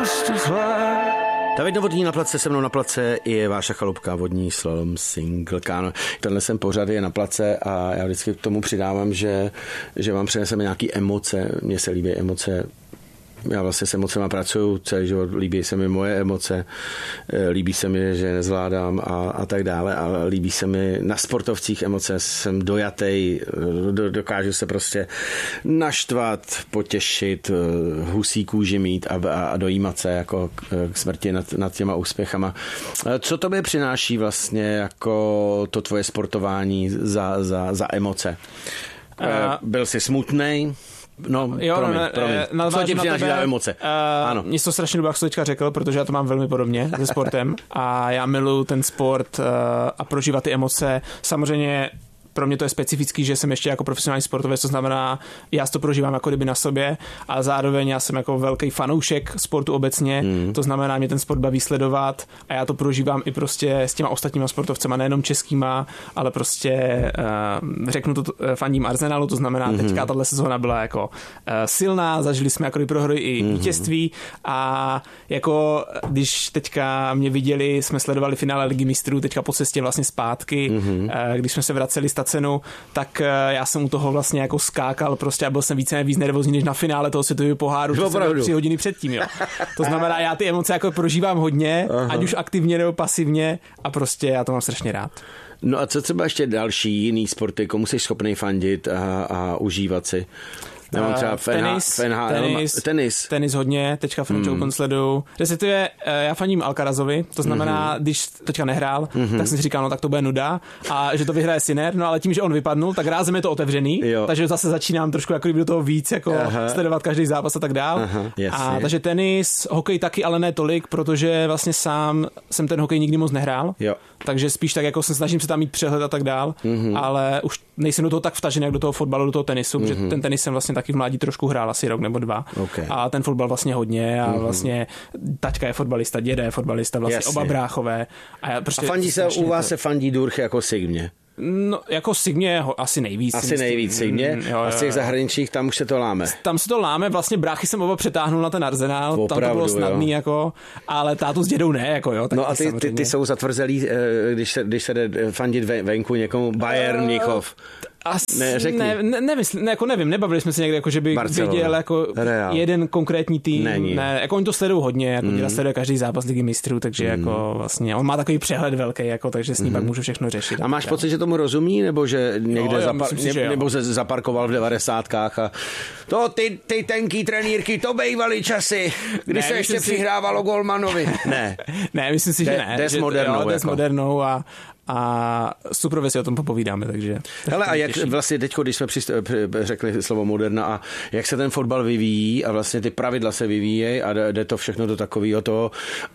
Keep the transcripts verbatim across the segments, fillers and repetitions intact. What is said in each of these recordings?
David Novotný na place, se mnou na place je Váša Chalupka, vodní slalom single káno. Tenhle jsem pořad je na place a já vždycky k tomu přidávám, že, že vám přineseme nějaký emoce. Mně se líbí emoce. Já vlastně s emocema pracuju celý život, líbí se mi moje emoce, líbí se mi, že nezvládám a, a tak dále, a líbí se mi na sportovcích emoce, jsem dojatej, do, dokážu se prostě naštvat, potěšit, husí kůži mít a, a, a dojímat se jako k, k smrti nad, nad těma úspěchama. Co tobě přináší vlastně jako to tvoje sportování za, za, za emoce? A... Byl jsi smutnej? No, jo, promiň, ne, promiň. Co ti přináší na emoce? Uh, ano. Mě to strašně dobře, jak jsi teďka řekl, protože já to mám velmi podobně se sportem a já miluju ten sport uh, a prožívat ty emoce. Samozřejmě pro mě to je specifický, že jsem ještě jako profesionální sportovec, to znamená, já to prožívám jako kdyby na sobě, a zároveň já jsem jako velký fanoušek sportu obecně, mm. to znamená, mě ten sport baví sledovat a já to prožívám i prostě s těma ostatníma sportovcema, nejenom českýma, ale prostě uh, řeknu to, fandím Arsenalu, to znamená, mm. teďka tato sezóna byla jako uh, silná, zažili jsme jako prohry i mm. vítězství a jako když teďka mě viděli, jsme sledovali finále Ligy mistrů, teďka po cestě vlastně zpátky, mm. uh, když jsme se vraceli cenu, tak já jsem u toho vlastně jako skákal prostě a byl jsem více víc nervózní než na finále toho světového poháru, to jsem byl tři hodiny předtím, jo. To znamená, já ty emoce jako prožívám hodně, aha, ať už aktivně nebo pasivně, a prostě já to mám strašně rád. No a co třeba ještě další jiný sporty, komu jsi schopný fandit a, a užívat si? Nemám třeba F N H, tenis, F N H, tenis, tenis. Tenis hodně, teďka French mm. Open sleduju. Respektive já fandím Alcarazovi, to znamená, mm-hmm. když teďka nehrál, mm-hmm. tak jsem si říkal, no tak to bude nuda a že to vyhraje Sinner, no ale tím, že on vypadnul, tak rázem je to otevřený, jo. Takže zase začínám trošku jako do toho víc, jako aha, sledovat každý zápas a tak dál. Aha, a takže tenis, hokej taky, ale ne tolik, protože vlastně sám jsem ten hokej nikdy moc nehrál, jo. Takže spíš tak jako se snažím se tam mít přehled a tak dál, mm-hmm. ale už nejsem do toho tak vtažený, jak do toho fotbalu, do toho tenisu, mm-hmm. protože ten tenis jsem vlastně taky v mládí trošku hrál, asi rok nebo dva. Okay. A ten fotbal vlastně hodně a mm-hmm. vlastně taťka je fotbalista, děda je fotbalista, vlastně jasně, oba bráchové. A, já prostě a fandí se, u vás to... se fandí Durch jako Sigmě? No, jako Sigmě asi nejvíc. Asi myslím. nejvíc Sigmě. Mm, jo, a z těch zahraničních tam už se to láme. Tam se to láme, vlastně bráchy jsem oba přetáhnul na ten Arsenal, opravdu, tam to bylo snadný, jako, ale tátu s dědou ne, jako jo. Tak no a ty, ty, ty jsou zatvrzelí, když se, když se jde fandit venku někomu, Bayern, Mnichov. Asi ne, ne, ne, nemysl, ne, jako nevím, nebavili jsme se někde, jako, že by Barcelona, viděl jako Real, jeden konkrétní tým. Není. Ne, jako oni to sledují hodně, jako mm. dělá sleduje každý zápas Ligy mistrů, takže mm. jako vlastně, on má takový přehled velký, jako, takže s ním mm. pak můžu všechno řešit. A máš tak, pocit, že tomu rozumí, nebo že někde jo, jo, zapar- si, že nebo se zaparkoval v devadesátkách a to ty, ty tenký trenýrky, to bývaly časy, kdy ne, se ještě si... přihrávalo golmanovi. Ne. Ne, myslím si, že de, ne. Jde s modernou. Jde s modernou a a super si o tom popovídáme, takže... Hele, a jak těší. Vlastně teďko, když jsme přist, řekli slovo moderna, a jak se ten fotbal vyvíjí a vlastně ty pravidla se vyvíjejí a jde to všechno do takového toho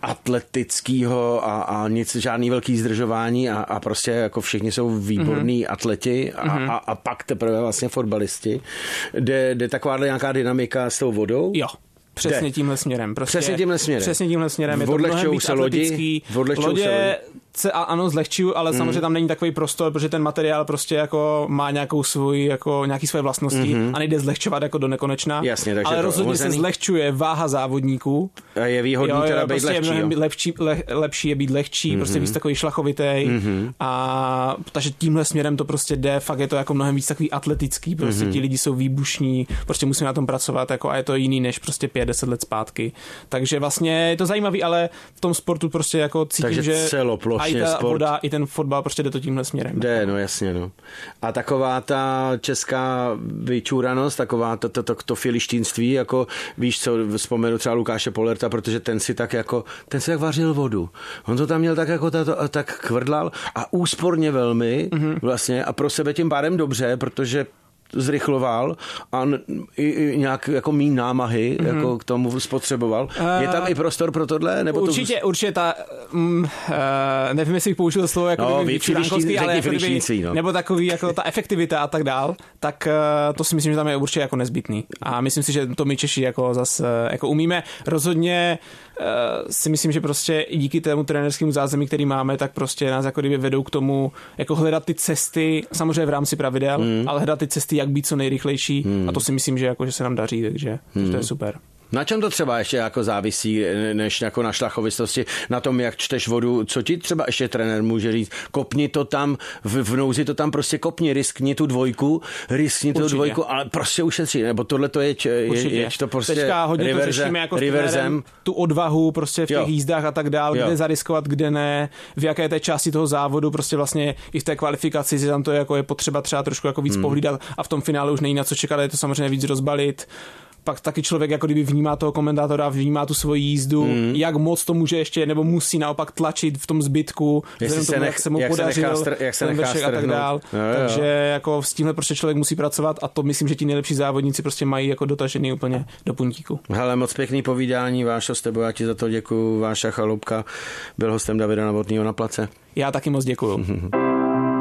atletického a, a nic, žádný velký zdržování a, a prostě jako všichni jsou výborní mm-hmm. atleti a, mm-hmm. a, a pak teprve vlastně fotbalisti. Jde, jde takováhle nějaká dynamika s tou vodou? Jo. Přesně De. tímhle směrem. Prostě přesně tímhle směrem. Přesně tímhle směrem. Je to mnohem víc atletický. Lodě se, ano, zlehčuju, ale mm. samozřejmě tam není takový prostor, protože ten materiál prostě jako má nějakou svůj, jako nějaký své vlastnosti mm-hmm. a nejde zlehčovat jako do nekonečna. Jasně, takže ale rozhodně omezený. Se zlehčuje váha závodníků. A je výhodný jo, jo, teda být prostě lehčí. Je lepší, le, lepší je být lehčí, mm-hmm. prostě víc takový šlachovitej. Mm-hmm. A takže tímhle směrem to prostě jde, fakt je to jako mnohem víc takový atletický, prostě mm-hmm. ti lidi jsou výbušní, prostě musíme na tom pracovat, jako a je to jiný než prostě pět deset let zpátky. Takže vlastně je to zajímavý, ale v tom sportu prostě jako cítím, takže že a i ta sport. Voda, i ten fotbal prostě jde to tímhle směrem. Jde, no jasně, no. A taková ta česká vyčúranost, taková to, to, to, to filištínství, jako víš co, vzpomenu třeba Lukáše Polerta, protože ten si tak jako, ten si tak vařil vodu. On to tam měl tak jako tato, tak kvrdlal a úsporně velmi mm-hmm. vlastně a pro sebe tím pádem dobře, protože zrychloval a i, i nějak jako míň námahy mm-hmm. jako k tomu spotřeboval. Je tam uh, i prostor pro tohle? Nebo určitě, to... určitě ta, um, uh, nevím, jestli bych použil slovo jako no, vyčuránkovský, ale jako kdyby, no. nebo takový jako ta efektivita a tak dál, tak uh, to si myslím, že tam je určitě jako nezbytný. A myslím si, že to my Češi jako zase uh, jako umíme. Rozhodně uh, si myslím, že prostě i díky tému trenérskému zázemí, který máme, tak prostě nás jako kdyby vedou k tomu jako hledat ty cesty, samozřejmě v rámci pravidel, mm. ale hledat ty cesty, jak být co nejrychlejší hmm. a to si myslím, že, jako, že se nám daří, takže hmm. to je super. Na čem to třeba ještě jako závisí, než jako na šlachovistosti, na tom, jak čteš vodu, co ti třeba ještě trenér může říct, kopni to tam, v, v nouzi to tam prostě kopni, riskni tu dvojku, riskni tu dvojku, ale prostě ušetří, nebo tohle to je, je, je to prostě teďka hodně reverze, to řešíme jako reverzem, tu odvahu prostě v těch jo. jízdách a tak dál, kde jo. zariskovat, kde ne, v jaké té části toho závodu, prostě vlastně i v té kvalifikaci si tam to jako je potřeba třeba trošku jako víc hmm. pohlídat a v tom finále už není na co čekat, je to samozřejmě víc rozbalit. Pak taky člověk jako kdyby vnímá toho komentátora, vnímá tu svoji jízdu, mm. jak moc to může ještě, nebo musí naopak tlačit v tom zbytku, vzhledem tomu, jak se mu jak podařil, se nechá str- jak se ten nechá a tak dál. Jo, jo. Takže jako s tímhle prostě člověk musí pracovat a to myslím, že ti nejlepší závodníci prostě mají jako dotažený úplně do puntíku. Hele, moc pěkný povídání, Vášo, s tebou, já ti za to děkuju. Váša Chalupka byl hostem Davida Novotnýho Na place. Já taky moc děkuju.